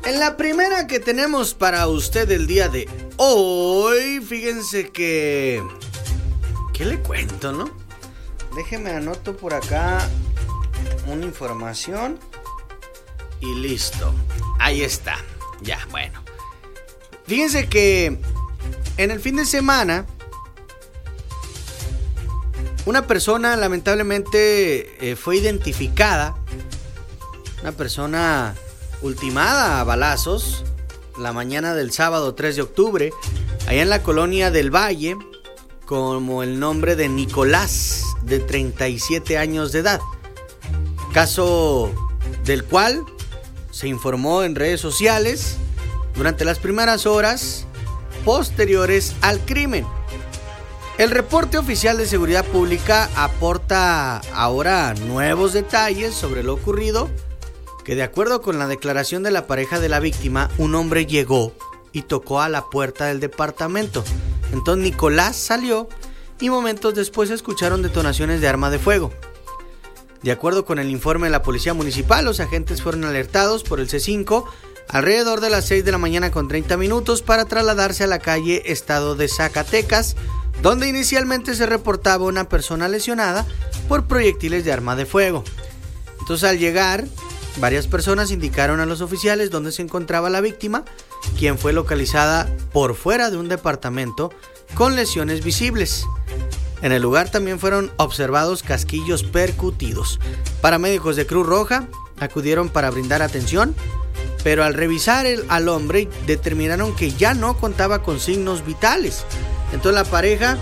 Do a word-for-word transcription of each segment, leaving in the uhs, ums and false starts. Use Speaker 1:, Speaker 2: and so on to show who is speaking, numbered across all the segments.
Speaker 1: En la primera que tenemos para usted el día de hoy, fíjense que... ¿Qué le cuento, no? Déjeme anoto por acá una información y listo. Ahí está. Ya, bueno. Fíjense que en el fin de semana una persona lamentablemente eh, fue identificada. Una persona ultimada a balazos la mañana del sábado tres de octubre, allá en la colonia del Valle, como el nombre de Nicolás, de treinta y siete años de edad. Caso del cual se informó en redes sociales durante las primeras horas posteriores al crimen. El reporte oficial de seguridad pública aporta ahora nuevos detalles sobre lo ocurrido, que de acuerdo con la declaración de la pareja de la víctima, un hombre llegó y tocó a la puerta del departamento. Entonces Nicolás salió y momentos después escucharon detonaciones de arma de fuego. De acuerdo con el informe de la policía municipal, los agentes fueron alertados por el C cinco alrededor de las seis de la mañana con treinta minutos para trasladarse a la calle Estado de Zacatecas, donde inicialmente se reportaba una persona lesionada por proyectiles de arma de fuego. Entonces, al llegar, varias personas indicaron a los oficiales dónde se encontraba la víctima, quien fue localizada por fuera de un departamento con lesiones visibles. En el lugar también fueron observados casquillos percutidos. Paramédicos de Cruz Roja acudieron para brindar atención, pero al revisar el, al hombre determinaron que ya no contaba con signos vitales. Entonces la pareja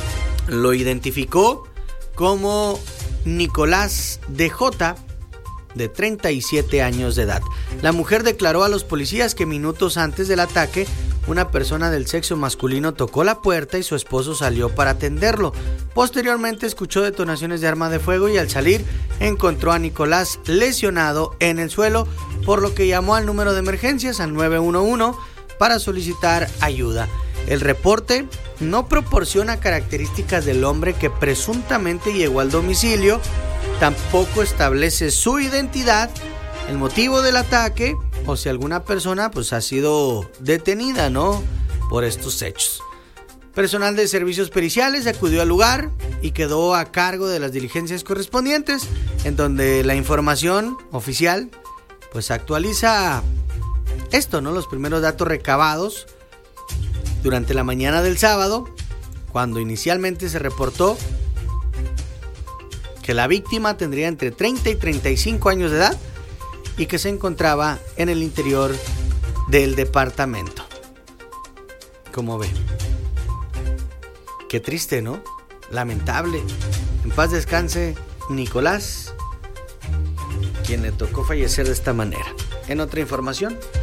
Speaker 1: lo identificó como Nicolás D J, de treinta y siete años de edad. La mujer declaró a los policías que minutos antes del ataque, una persona del sexo masculino tocó la puerta y su esposo salió para atenderlo. Posteriormente escuchó detonaciones de arma de fuego y al salir encontró a Nicolás lesionado en el suelo, por lo que llamó al número de emergencias al nueve uno uno para solicitar ayuda. El reporte no proporciona características del hombre que presuntamente llegó al domicilio, tampoco establece su identidad, el motivo del ataque o si alguna persona pues ha sido detenida, ¿no?, por estos hechos. Personal de servicios periciales acudió al lugar y quedó a cargo de las diligencias correspondientes, en donde la información oficial pues actualiza esto, ¿no?, los primeros datos recabados durante la mañana del sábado, cuando inicialmente se reportó que la víctima tendría entre treinta y treinta y cinco años de edad y que se encontraba en el interior del departamento. ¿Cómo ve? Qué triste, ¿no? Lamentable. En paz descanse Nicolás, quien le tocó fallecer de esta manera. En otra información,